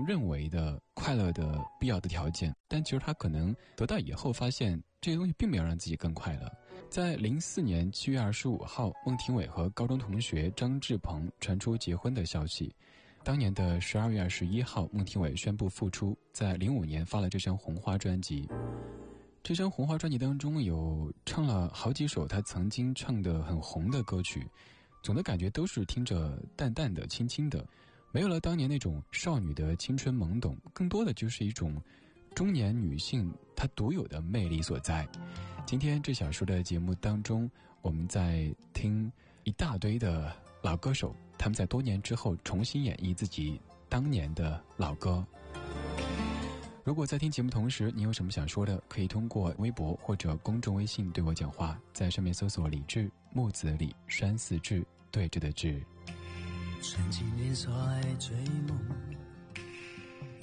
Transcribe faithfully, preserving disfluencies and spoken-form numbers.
认为的快乐的必要的条件，但其实他可能得到以后发现这些东西并没有让自己更快乐。在零四年七月二十五号，孟庭苇和高中同学张志鹏传出结婚的消息。当年的十二月二十一号，孟庭苇宣布复出，在零五年发了这张《红花》专辑。这张《红花》专辑当中有唱了好几首他曾经唱得很红的歌曲，总的感觉都是听着淡淡的、轻轻的，没有了当年那种少女的青春懵懂，更多的就是一种中年女性她独有的魅力所在。今天这小说的节目当中，我们在听一大堆的老歌手，他们在多年之后重新演绎自己当年的老歌。如果在听节目同时你有什么想说的，可以通过微博或者公众微信对我讲话，在上面搜索李志，木子李，山寺志，对着的志。 常前你在追梦，